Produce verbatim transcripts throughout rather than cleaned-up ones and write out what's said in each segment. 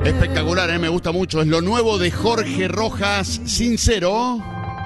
Espectacular, ¿eh? Me gusta mucho. Es lo nuevo de Jorge Rojas, Sincero.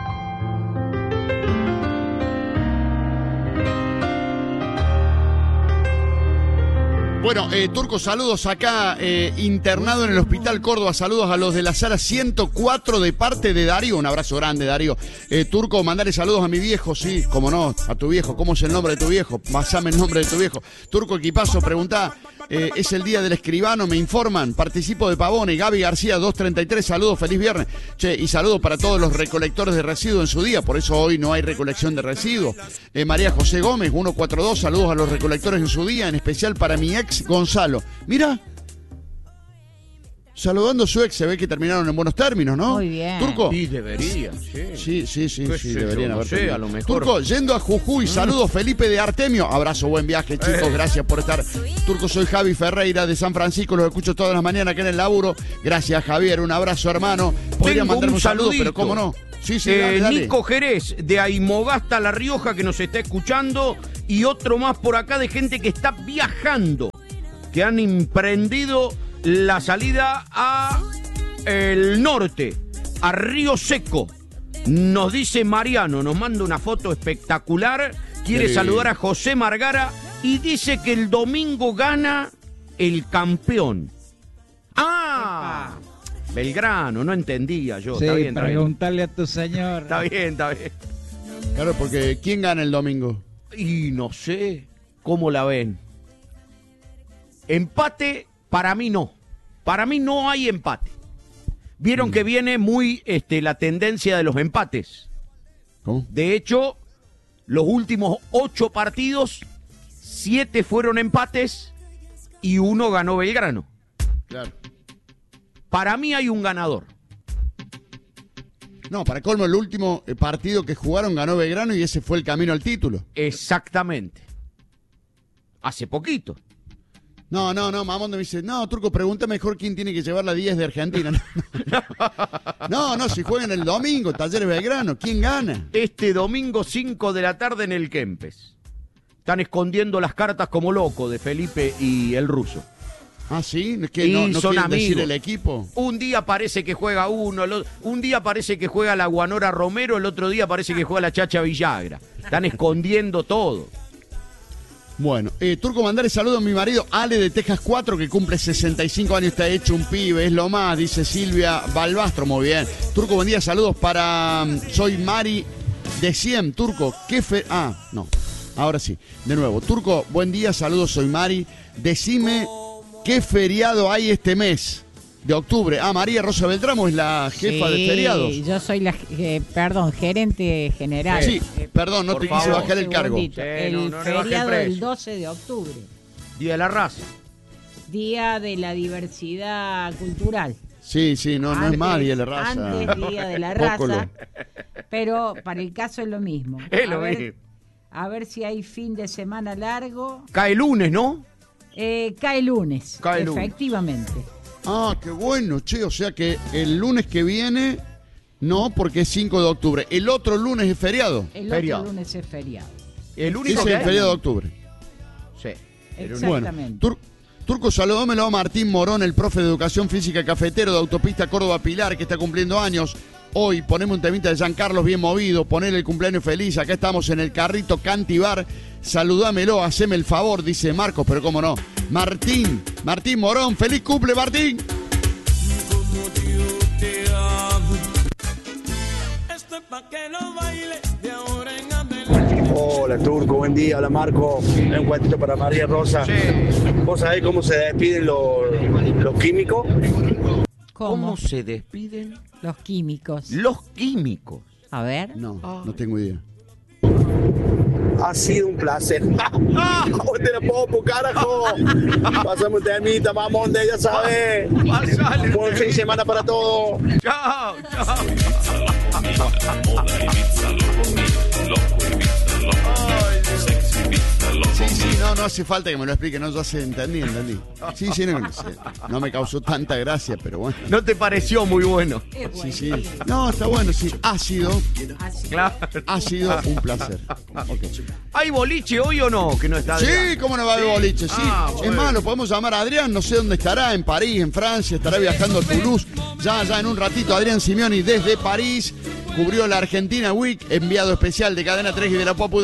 Bueno, eh, Turco, saludos acá, eh, internado en el Hospital Córdoba. Saludos a los de la sala ciento cuatro de parte de Darío. Un abrazo grande, Darío. Eh, Turco, mandale saludos a mi viejo, sí, cómo no, a tu viejo. ¿Cómo es el nombre de tu viejo? Pasame el nombre de tu viejo. Turco, equipazo, preguntá. Eh, es el día del escribano, me informan. Participo de Pavone, Gaby García, dos treinta y tres. Saludos, feliz viernes. Che, y saludos para todos los recolectores de residuos en su día. Por eso hoy no hay recolección de residuos. Eh, María José Gómez, ciento cuarenta y dos. Saludos a los recolectores en su día, en especial para mi ex Gonzalo. Mira, saludando a su ex, se ve que terminaron en buenos términos, ¿no? Muy bien. Turco. Sí, debería, sí. Sí, sí, sí, Pues sí, yo deberían no haber sé, terminado. a lo mejor. Turco, yendo a Jujuy, saludos Felipe de Artemio. Abrazo, buen viaje, chicos, Eh. gracias por estar. Turco, soy Javi Ferreira de San Francisco, los escucho todas las mañanas acá en el laburo. Gracias, Javier, un abrazo, hermano. Podría Tengo mandarme un, un saludo, saludito. pero cómo no. Sí, sí, Eh, dale, dale. Nico Jerez, de Aymogasta, La Rioja, que nos está escuchando, y otro más por acá de gente que está viajando, que han emprendido la salida a el norte, a Río Seco. Nos dice Mariano, nos manda una foto espectacular, quiere Sí. saludar a José Margara y dice que el domingo gana el campeón. ¡Ah! Belgrano, no entendía yo. Sí, está bien, está bien. preguntarle a tu señor. Está bien, está bien. Claro, porque ¿quién gana el domingo? Y no sé cómo la ven. Empate, para mí no. Para mí no hay empate. Vieron mm. que viene muy este, la tendencia de los empates. ¿Cómo? De hecho, los últimos ocho partidos, siete fueron empates y uno ganó Belgrano. Claro. Para mí hay un ganador. No, para colmo, el último partido que jugaron ganó Belgrano y ese fue el camino al título. Exactamente. Hace poquito. No, no, no, Mamondo me dice, no, Turco, pregunta mejor quién tiene que llevar la diez de Argentina. No, no, si juegan el domingo, Talleres Belgrano, ¿quién gana? Este domingo cinco de la tarde en el Kempes. Están escondiendo las cartas como loco de Felipe y el ruso. Ah, ¿sí? ¿Qué, y no, no son quieren amigos. decir el equipo? Un día parece que juega uno, el otro, un día parece que juega la Guanora Romero, el otro día parece que juega la Chacha Villagra. Están escondiendo todo. Bueno, eh, Turco, mandarle saludo a mi marido Ale de Texas cuatro, que cumple sesenta y cinco años, está hecho un pibe, es lo más, dice Silvia Balbastro, muy bien. Turco, buen día, saludos para... Soy Mari de cien, Turco, qué fe... Ah, no, ahora sí, de nuevo. Turco, buen día, saludos, soy Mari, decime qué feriado hay este mes de octubre. Ah, María Rosa Beltramo es la jefa sí, de feriados. Yo soy la, eh, perdón, gerente general. Sí, eh, perdón, no por te favor. quise bajar el cargo. segundito. Sí, el no, no le baje el feriado del precio. doce de octubre, Día de la Raza. Día de la Diversidad Cultural. Sí, sí, no, no es Antes- más Día de la Raza. Antes Día de la Poco Raza, lo- pero para el caso es lo mismo. Es a lo ver, mismo. A ver si hay fin de semana largo. Cae lunes, ¿no? Eh, cae lunes, Cae lunes. efectivamente. Ah, qué bueno, che, o sea que el lunes que viene, no, porque es cinco de octubre. El otro lunes es feriado. El Feriado. otro lunes es feriado. El único Ese que es el hay. feriado de octubre. Sí. el único. Bueno, Exactamente. Tur- Turco, saludámelo a Martín Morón, el profe de Educación Física cafetero de Autopista Córdoba Pilar, que está cumpliendo años. Hoy ponemos un temita de San Carlos bien movido, ponele el cumpleaños feliz. Acá estamos en el carrito Cantibar. Saludámelo, haceme el favor, dice Marcos, pero cómo no. Martín, Martín Morón, feliz cumple, Martín. Hola Turco, buen día, hola Marco, un cuentito para María Rosa. Sí. ¿Vos sabés cómo se despiden los, los químicos? ¿Cómo? ¿Cómo se despiden Los químicos. los químicos? A ver. No, no tengo idea. Ha sido un placer. ¡Ah! ¡Te la popo, carajo! Pasamos un temita, mamón, de ya sabes. Pasale. Buen fin de semana para todos. Chao, chao. Ay, Dios. Sí, sí, no, no hace falta que me lo explique, no, yo sé, entendí, entendí. Sí, sí, no, no, sé, no me causó tanta gracia, pero bueno. ¿No te pareció muy bueno? Sí, sí. No, está bueno, sí. Ha sido, Claro. ha sido un placer. Okay. ¿Hay boliche hoy o no? Que no está Sí, Adrián. cómo no va a haber boliche, sí. Ah, Es bueno. más, lo podemos llamar a Adrián, no sé dónde estará, en París, en Francia, estará viajando a Toulouse. Ya, ya en un ratito, Adrián Simioni desde París, cubrió la Argentina Week, enviado especial de Cadena tres y de la Popu.